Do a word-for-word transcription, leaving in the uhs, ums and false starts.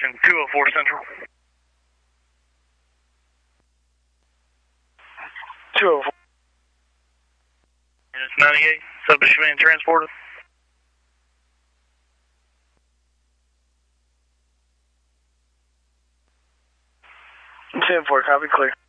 Houston, two oh four Central. two oh four. And it's ninety-eight, subject being transported. ten four, copy, clear.